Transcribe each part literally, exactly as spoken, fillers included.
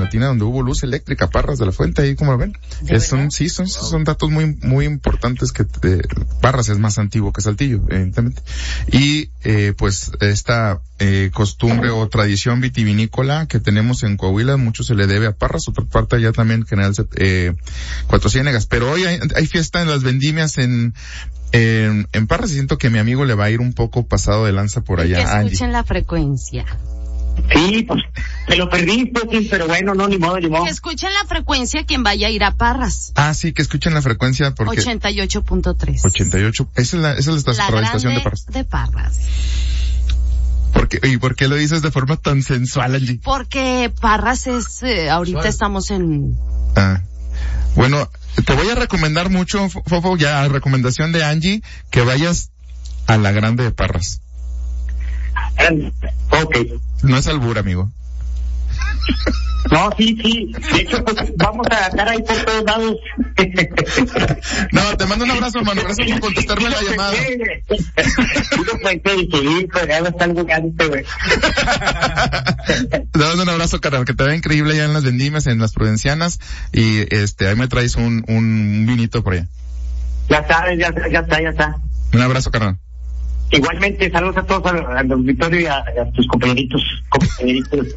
Matutina donde hubo luz eléctrica, Parras de la Fuente, ahí como lo ven. Es, son, sí, son, wow. son datos muy, muy importantes que eh, Parras es más antiguo que Saltillo, evidentemente. Y, eh, pues, esta, eh, costumbre o tradición vitivinícola que tenemos en Coahuila, mucho se le debe a Parras, otra parte allá también, General, eh, Cuatro Ciénegas. Pero hoy hay, hay fiesta en las vendimias en, en, en Parras, y siento que mi amigo le va a ir un poco pasado de lanza por allá. Que escuchen Angie. La frecuencia. Sí, pues, te lo perdiste, sí, pero bueno, no, ni modo, ni modo. Que escuchen la frecuencia quien vaya a ir a Parras. Ah, sí, que escuchen la frecuencia porque... ochenta y ocho punto tres. ochenta y ocho, esa es la, esa es la, la, la estación de Parras. de Parras. ¿Por qué, ¿Y por qué lo dices de forma tan sensual, Angie? Porque Parras es, eh, ahorita Suave. Estamos en... Ah, bueno, te voy a recomendar mucho, Fofo, ya recomendación de Angie, que vayas a la Grande de Parras. Ok. No es albur, amigo. No, sí, sí. De hecho, pues, vamos a estar ahí por todos lados. No, te mando un abrazo, hermano. Gracias por contestarme la llamada. Te mando un abrazo, carnal. Que te vea increíble allá en las vendimias, en las Prudencianas. Y este, ahí me traes un, un vinito por allá. Ya sabes, ya, ya está, ya está. Un abrazo, carnal. Igualmente, saludos a todos, al, al auditorio y a, a tus compañeritos, compañeritos.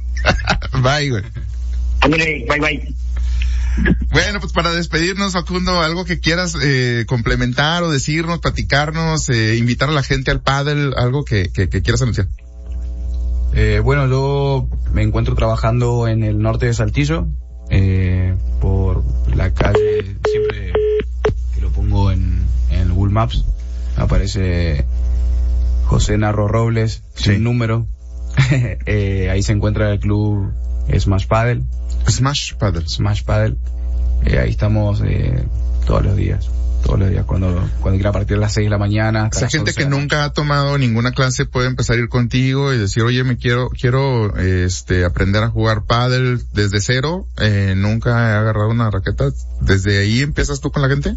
Bye, güey. Ándale, bye, bye. Bueno, pues para despedirnos, Facundo, algo que quieras eh, complementar o decirnos, platicarnos, eh, invitar a la gente al pádel, algo que, que, que quieras anunciar. Eh, bueno, yo me encuentro trabajando en el norte de Saltillo, eh, por la calle, siempre que lo pongo en, en Google Maps, aparece José Narro Robles, sí. Sin número. eh, ahí se encuentra el club Smash Paddle. Smash Paddle. Smash Paddle. Eh, ahí estamos eh, todos los días. Todos los días, cuando, cuando quiera, a partir de las seis de la mañana. O sea, gente que nunca ha tomado ninguna clase puede empezar a ir contigo y decir, oye, me quiero, quiero, este, aprender a jugar pádel desde cero, eh, nunca he agarrado una raqueta. ¿Desde ahí empiezas tú con la gente?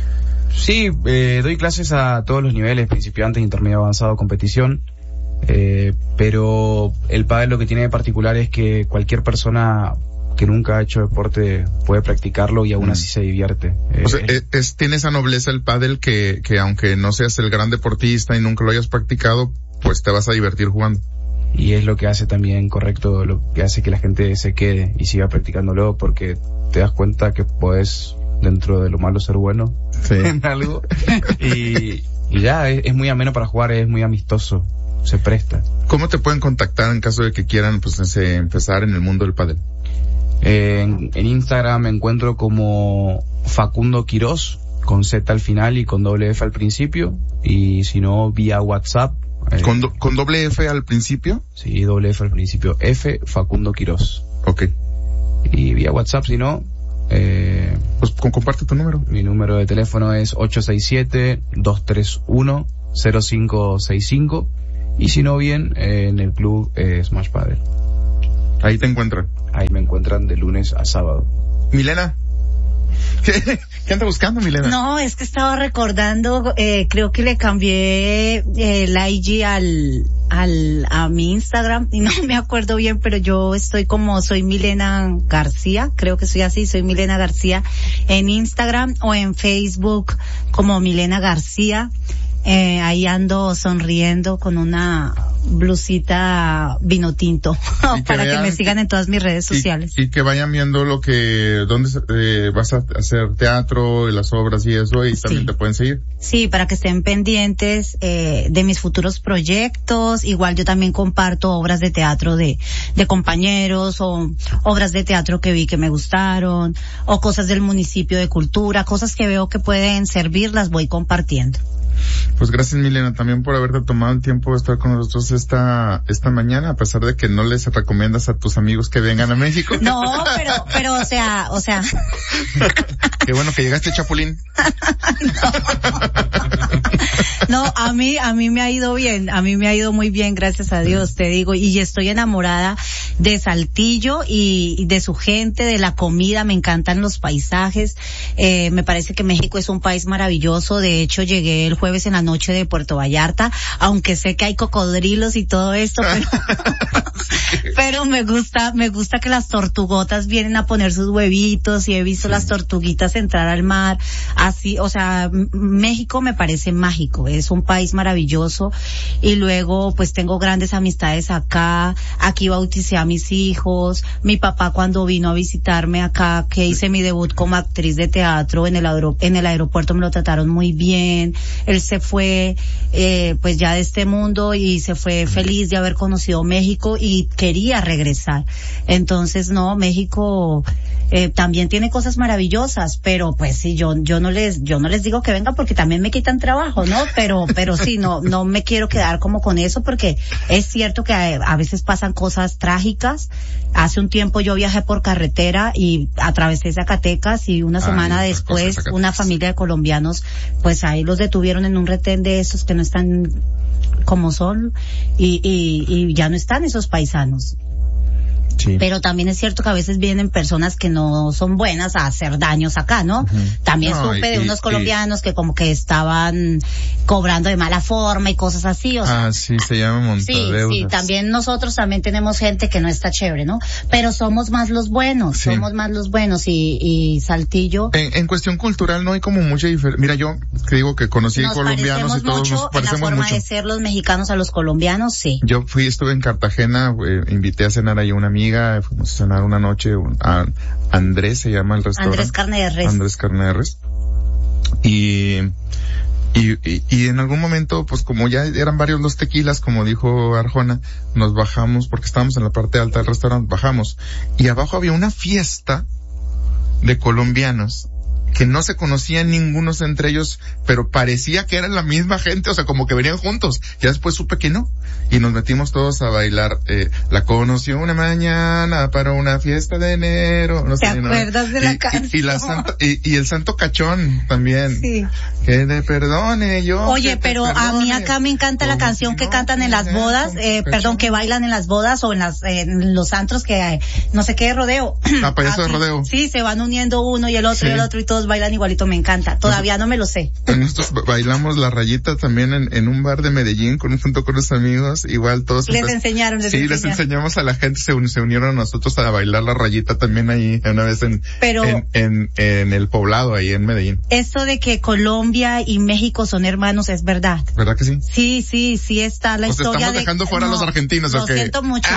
Sí, eh, doy clases a todos los niveles, principiantes, intermedio, avanzado, competición. Eh, pero el pádel lo que tiene de particular es que cualquier persona que nunca ha hecho deporte puede practicarlo y aún mm. así se divierte. Eh, o sea, es, es, tiene esa nobleza el pádel que, que aunque no seas el gran deportista y nunca lo hayas practicado, pues te vas a divertir jugando. Y es lo que hace también correcto, lo que hace que la gente se quede y siga practicándolo, porque te das cuenta que podés, dentro de lo malo, ser bueno sí. en algo. y, y ya, es, es muy ameno para jugar, es muy amistoso. Se presta. ¿Cómo te pueden contactar en caso de que quieran pues ese, empezar en el mundo del pádel? Eh, en, en Instagram me encuentro como Facundo Quiroz, con Z al final y con doble F al principio, y si no, vía WhatsApp. Eh, ¿Con, do, ¿Con doble F al principio? Sí, doble F al principio. F Facundo Quiroz. Ok. Y vía WhatsApp, si no, eh, pues comparte tu número. Mi número de teléfono es ocho seis siete, dos tres uno, cero cinco seis cinco. Y si no, bien, eh, en el club eh, Smash Paddle. Ahí te encuentran. Ahí me encuentran de lunes a sábado. Milena. ¿Qué, ¿Qué anda buscando, Milena? No, es que estaba recordando, eh, creo que le cambié eh, el I G al, al, a mi Instagram, y no me acuerdo bien, pero yo estoy como, soy Milena García, creo que soy así, soy Milena García en Instagram o en Facebook como Milena García. Eh, ahí ando sonriendo con una blusita vino tinto para que, vean, que me sigan en todas mis redes sociales. Y, y que vayan viendo lo que, dónde eh, vas a hacer teatro, las obras y eso, y también sí. te pueden seguir. Sí, para que estén pendientes eh, de mis futuros proyectos. Igual yo también comparto obras de teatro de, de compañeros, o obras de teatro que vi que me gustaron, o cosas del municipio de cultura, cosas que veo que pueden servir, las voy compartiendo. Pues gracias, Milena, también por haberte tomado el tiempo de estar con nosotros esta esta mañana, a pesar de que no les recomiendas a tus amigos que vengan a México. No, pero, pero, o sea, o sea. Qué bueno que llegaste, Chapulín. No. No, a mí, a mí me ha ido bien, a mí me ha ido muy bien, gracias a Dios, te digo, y estoy enamorada de Saltillo y, y de su gente, de la comida, me encantan los paisajes, eh, me parece que México es un país maravilloso. De hecho, llegué el jueves en la noche de Puerto Vallarta, aunque sé que hay cocodrilos y todo esto, pero pero me gusta, me gusta que las tortugotas vienen a poner sus huevitos y he visto sí. las tortuguitas entrar al mar, así, o sea, México me parece mágico, es un país maravilloso y luego pues tengo grandes amistades acá, aquí bauticé a mis hijos, mi papá cuando vino a visitarme acá, que hice mi debut como actriz de teatro en el aer- en el aeropuerto me lo trataron muy bien, él se fue eh, pues ya de este mundo y se fue feliz de haber conocido México y quería regresar. Entonces no, México eh, también tiene cosas maravillosas, pero pues sí, yo yo no les yo no les digo que vengan porque también me quitan trabajo, ¿no? Pero pero sí, no no me quiero quedar como con eso porque es cierto que a, a veces pasan cosas trágicas. Hace un tiempo yo viajé por carretera y atravesé Zacatecas y una semana Ay, después una familia de colombianos, pues ahí los detuvieron en un retén de esos que no están como son y, y, y ya no están esos paisanos. Sí. Pero también es cierto que a veces vienen personas que no son buenas a hacer daños acá, ¿no? Uh-huh. También no, supe y, de unos y, colombianos y... que como que estaban cobrando de mala forma y cosas así, o sea. Ah, sí, se llama montadeudas. Sí, sí, también nosotros también tenemos gente que no está chévere, ¿no? Pero somos más los buenos, sí. somos más los buenos y, y Saltillo. En, en cuestión cultural no hay como mucha diferencia. Mira, yo te digo que conocí nos colombianos y todos mucho, nos parecemos en la forma mucho. de ser los mexicanos a los colombianos, sí. Yo fui, estuve en Cartagena, eh, invité a cenar ahí a una amiga, fuimos a cenar una noche, a Andrés se llama el restaurante. Andrés Carne de Res. Andrés Carne de Res. Y, y, y, y en algún momento, pues como ya eran varios los tequilas, como dijo Arjona, nos bajamos, porque estábamos en la parte alta del restaurante, bajamos, y abajo había una fiesta de colombianos que no se conocían ningunos entre ellos, pero parecía que eran la misma gente, o sea, como que venían juntos. Ya después supe que no. Y nos metimos todos a bailar. Eh, la conoció una mañana para una fiesta de enero. No ¿Te sé, acuerdas ¿no? de la y, canción? Y, y, la santa, y, y el santo cachón también. Sí. Que te perdone yo. Oye, pero a mí acá me encanta la canción no, que cantan en las bodas, eh, perdón, que bailan en las bodas o en las, eh, en los antros que hay, no sé qué, rodeo. Ah, payaso de rodeo. Sí, se van uniendo uno y el otro sí. y el otro y todos bailan igualito, me encanta. Todavía no me lo sé. Nosotros bailamos la rayita también en, en un bar de Medellín con junto con los amigos, igual todos. Les enseñaron, les Sí, enseñaron. les enseñamos a la gente, se, un, se unieron a nosotros a bailar la rayita también ahí, una vez en, Pero, en, en, en el poblado ahí en Medellín. Esto de que Colombia y México son hermanos es verdad. ¿Verdad que sí? Sí, sí, sí está la Pues historia estamos de... dejando fuera no, a los argentinos, ¿o Lo qué? siento mucho.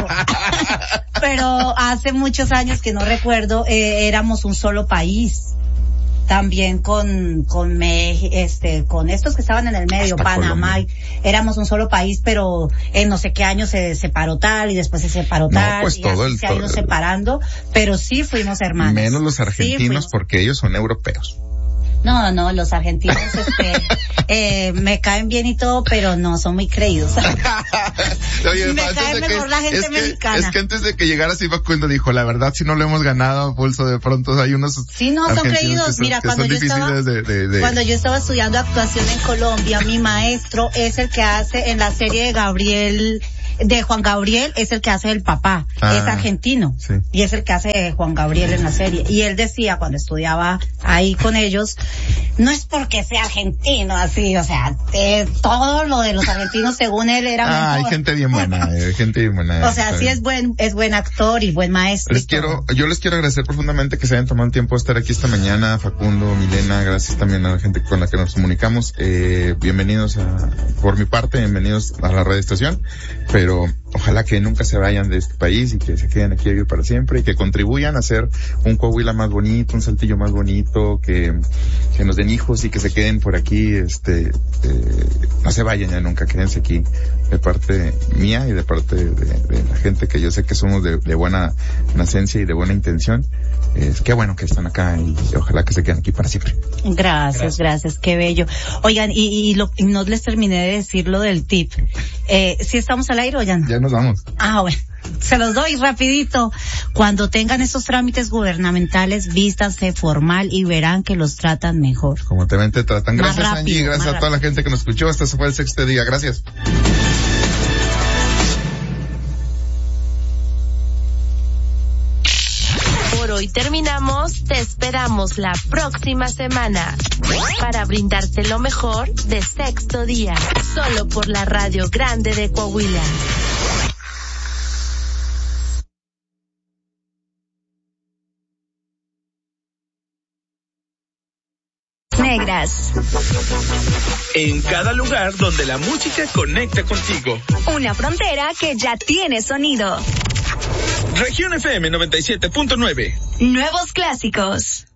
Pero hace muchos años que no recuerdo, eh, éramos un solo país. También con, con me, este, con estos que estaban en el medio, Hasta Panamá, Colombia. Éramos un solo país, pero en no sé qué año se separó tal y después se separó tal, no, pues y todo así el, se ha ido todo separando, pero sí fuimos hermanos. Menos los argentinos sí porque ellos son europeos. No, no, los argentinos, este, eh, me caen bien y todo, pero no, son muy creídos. Oye, me cae mejor que, la gente es mexicana. Que, es que antes de que llegara Facundo dijo, la verdad, si no lo hemos ganado a pulso de pronto, hay unos Sí, no, son creídos. Son, Mira, cuando yo estaba, de, de, de... cuando yo estaba estudiando actuación en Colombia, mi maestro es el que hace en la serie de Gabriel, de Juan Gabriel, es el que hace el papá, ah, es argentino, sí. y es el que hace de Juan Gabriel en la serie. Y él decía, cuando estudiaba ahí con ellos, no es porque sea argentino, así, o sea, eh, todo lo de los argentinos según él era ah, mejor. hay gente bien buena, hay gente bien buena. O sea, sí es buen, es buen actor y buen maestro. Les quiero, yo les quiero agradecer profundamente que se hayan tomado el tiempo de estar aquí esta mañana, Facundo, Milena, gracias también a la gente con la que nos comunicamos, eh, bienvenidos a, por mi parte, bienvenidos a la radio estación, pero ojalá que nunca se vayan de este país y que se queden aquí a vivir para siempre y que contribuyan a hacer un Coahuila más bonito, un Saltillo más bonito, que, que nos den hijos y que se queden por aquí, este, eh, no se vayan ya nunca, quédense aquí de parte mía y de parte de, de la gente que yo sé que somos de, de buena nacencia y de buena intención. Eh, qué bueno que están acá y, y ojalá que se queden aquí para siempre. Gracias, gracias, gracias, qué bello. Oigan, y, y, lo, y no les terminé de decir lo del tip. Eh, ¿sí estamos al aire o ya no? Ya nos vamos. Ah, bueno. Se los doy rapidito. Cuando tengan esos trámites gubernamentales, vístanse formal y verán que los tratan mejor. Como te ven, te tratan. Más Gracias, rápido, Angie. Gracias a toda rápido. la gente que nos escuchó. Este fue el sexto día. Gracias. Por hoy terminamos. Te esperamos la próxima semana para brindarte lo mejor de Sexto Día. Solo por la Radio Grande de Coahuila. negras. En cada lugar donde la música conecta contigo. Una frontera que ya tiene sonido. Región F M noventa y siete punto nueve. Nuevos clásicos.